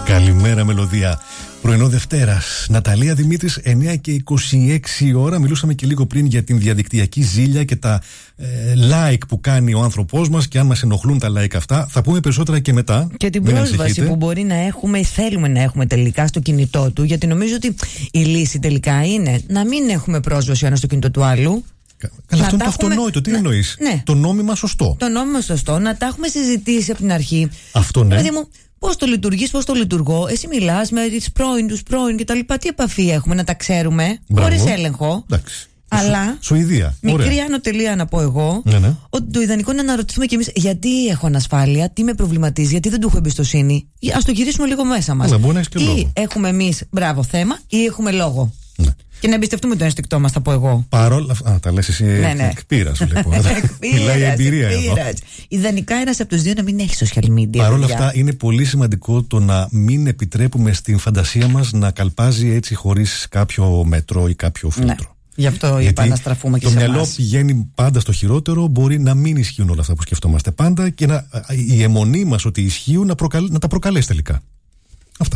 Καλημέρα, Μελωδία. Πρωινό Δευτέρας. Ναταλία Δημήτρης, 9 και 26 ώρα. Μιλούσαμε και λίγο πριν για την διαδικτυακή ζήλια και τα like που κάνει ο άνθρωπός μας και αν μας ενοχλούν τα like αυτά. Θα πούμε περισσότερα και μετά. Και την πρόσβαση που μπορεί να έχουμε ή θέλουμε να έχουμε τελικά στο κινητό του. Γιατί νομίζω ότι η λύση τελικά είναι να μην έχουμε πρόσβαση ο ένας στο κινητό του άλλου. Καλά, αυτό είναι το αυτονόητο. Τι εννοείς? Ναι. Το νόμιμα σωστό. Το νόμιμα σωστό. Να τα έχουμε συζητήσει από την αρχή. Αυτό ναι. Δηλαδή μου, πώς το λειτουργείς, πώς το λειτουργώ. Εσύ μιλάς με τις πρώην, τους πρώην κτλ. Τι επαφή έχουμε να τα ξέρουμε, χωρίς έλεγχο. Εντάξει. Αλλά. Σουηδία. Μικρή ανωτελεία να πω εγώ. Ναι. Ότι το ιδανικό είναι να αναρωτηθούμε κι εμείς γιατί έχω ανασφάλεια, τι με προβληματίζει, γιατί δεν του έχω εμπιστοσύνη. Ας το γυρίσουμε λίγο μέσα μας. Ή έχουμε εμείς μπράβο θέμα, ή έχουμε λόγο. Ναι. Και να εμπιστευτούμε το ένστικτό μας, θα πω εγώ. Παρόλα αυτά. Τα λες εσύ εκπείρας, βλέπω. Μιλάει η εμπειρία εδώ. Ιδανικά ένας από τους δύο να μην έχει social media. Παρόλα αυτά, είναι πολύ σημαντικό το να μην επιτρέπουμε στην φαντασία μας να καλπάζει έτσι χωρίς κάποιο μέτρο ή κάποιο φίλτρο. Ναι. Γι' αυτό είπα να στραφούμε και σε εμάς. Το μυαλό πηγαίνει πάντα στο χειρότερο, μπορεί να μην ισχύουν όλα αυτά που σκεφτόμαστε πάντα και η αιμονή μας ότι ισχύουν να τα προκαλέσει τελικά. Αυτά.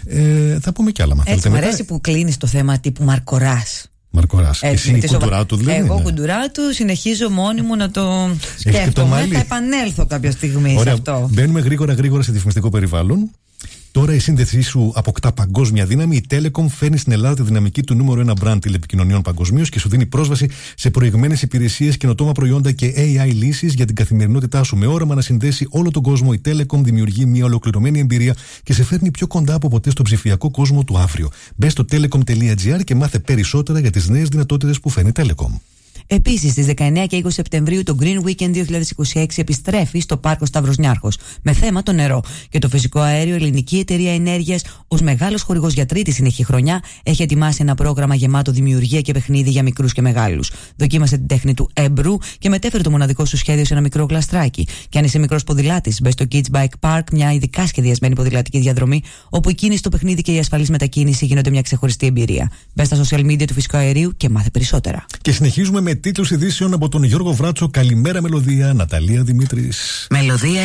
Θα πούμε κι άλλα. Έτσι, μου αρέσει που κλείνεις το θέμα τύπου Μαρκοράς. Μαρκοράς. Εσύ η κουντουρά του δηλαδή. Εγώ κουντουρά του, συνεχίζω μόνη μου να το σκέφτομαι. Θα επανέλθω κάποια στιγμή σε αυτό. Μπαίνουμε γρήγορα σε διαφημιστικό περιβάλλον. Τώρα η σύνδεσή σου αποκτά παγκόσμια δύναμη. Η Telecom φέρνει στην Ελλάδα τη δυναμική του νούμερο 1 brand τηλεπικοινωνιών παγκοσμίως και σου δίνει πρόσβαση σε προηγμένες υπηρεσίες, καινοτόμα προϊόντα και AI λύσεις για την καθημερινότητά σου. Με όραμα να συνδέσει όλο τον κόσμο, η Telecom δημιουργεί μια ολοκληρωμένη εμπειρία και σε φέρνει πιο κοντά από ποτέ στον ψηφιακό κόσμο του αύριο. Μπες στο telecom.gr και μάθε περισσότερα για τις νέες δυνατότητες που φέρνει η Telecom. Επίσης, στις 19 και 20 Σεπτεμβρίου το Green Weekend 2026 επιστρέφει στο Πάρκο Σταύρος Νιάρχος με θέμα το νερό και το φυσικό αέριο. Η Ελληνική Εταιρεία Ενέργειας, ως μεγάλος χορηγός για τρίτη συνεχή χρονιά, έχει ετοιμάσει ένα πρόγραμμα γεμάτο δημιουργία και παιχνίδι για μικρούς και μεγάλους. Δοκίμασε την τέχνη του έμπρου και μετέφερε το μοναδικό σου σχέδιο σε ένα μικρό γλαστράκι. Και αν είσαι μικρός ποδηλάτης, μπες στο Kids Bike Park, μια ειδικά σχεδιασμένη ποδηλατική διαδρομή, όπου η κίνηση, το παιχνίδι και η ασφαλής μετακίνηση γίνονται μια ξεχωριστή εμπειρία. Μπες στα social media του φυσικού αερίου και μάθε περισσότερα. Και συνεχίζουμε με τίτλους ειδήσεων από τον Γιώργο Βράτσο. Καλημέρα, Μελωδία. Ναταλία Δημήτρης. Μελωδία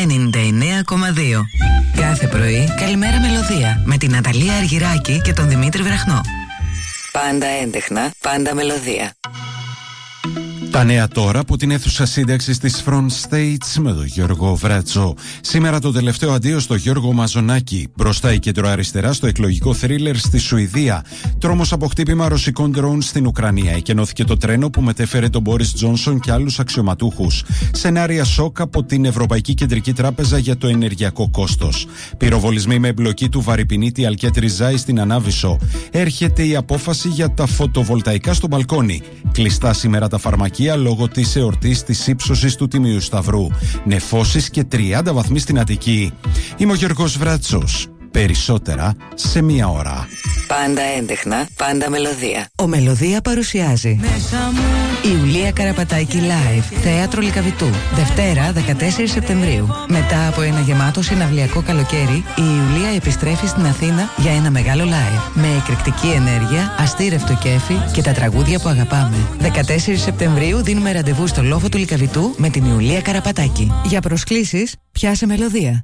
99,2. Κάθε πρωί, καλημέρα Μελωδία. Με την Ναταλία Αργυράκη και τον Δημήτρη Βραχνό. Πάντα έντεχνα, πάντα Μελωδία. Τα νέα τώρα από την αίθουσα σύνταξης της Front States με τον Γιώργο Βράτσο. Σήμερα το τελευταίο αντίο στο Γιώργο Μαζονάκη. Μπροστά η κεντροαριστερά στο εκλογικό θρίλερ στη Σουηδία. Τρόμος από χτύπημα ρωσικών ντρόουν στην Ουκρανία. Εκενώθηκε το τρένο που μετέφερε τον Μπόρις Τζόνσον και άλλους αξιωματούχους. Σενάρια σοκ από την Ευρωπαϊκή Κεντρική Τράπεζα για το ενεργειακό κόστος. Πυροβολισμοί με εμπλοκή του βαρυπινίτη Αλκέτ Ριζάη στην Ανάβησο. Έρχεται η απόφαση για τα φωτοβολταϊκά στο μπαλκόνι. Κλειστά σήμερα τα φαρμακεία λόγω της εορτής της ύψωσης του Τιμίου Σταυρού. Νεφώσεις και 30 βαθμοί στην Αττική. Είμαι ο Γιώργος Βράτσος. Περισσότερα σε μία ώρα. Πάντα έντεχνα, πάντα Μελωδία. Ο Μελωδία παρουσιάζει η Ιουλία Καραπατάκη Live, Θέατρο Λυκαβητού, Δευτέρα 14 Σεπτεμβρίου. Μετά από ένα γεμάτο συναυλιακό καλοκαίρι, η Ιουλία επιστρέφει στην Αθήνα για ένα μεγάλο live. Με εκρηκτική ενέργεια, αστήρευτο κέφι και τα τραγούδια που αγαπάμε. 14 Σεπτεμβρίου δίνουμε ραντεβού στο λόφο του Λυκαβητού με την Ιουλία Καραπατάκη. Για προσκλήσεις, πιάσε Μελωδία.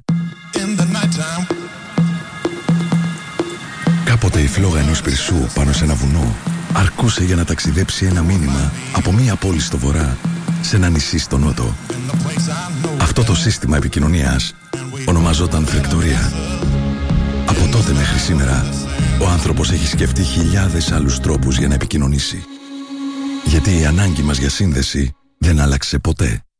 Κάποτε η φλόγα ενός πυρσού πάνω σε ένα βουνό αρκούσε για να ταξιδέψει ένα μήνυμα από μία πόλη στο βορρά σε ένα νησί στο νότο. Αυτό το σύστημα επικοινωνίας ονομαζόταν φλεκτορία. Από τότε μέχρι σήμερα ο άνθρωπος έχει σκεφτεί χιλιάδες άλλους τρόπους για να επικοινωνήσει. Γιατί η ανάγκη μας για σύνδεση δεν άλλαξε ποτέ.